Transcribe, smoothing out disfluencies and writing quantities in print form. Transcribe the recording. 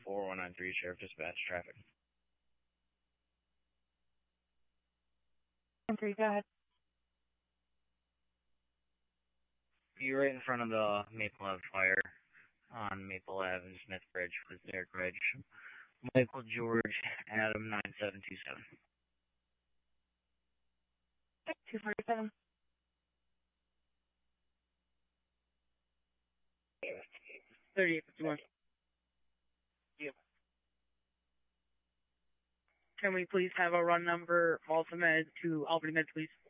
4193, Sheriff Dispatch, traffic. 3, go ahead. You're right in front of the Maple Ave fire on Maple Ave and Smith Bridge with Derek Ridge. Michael George, Adam 9727. 247. $38.51. Yep. Can we please have a run number also submitted to Albany Med, please?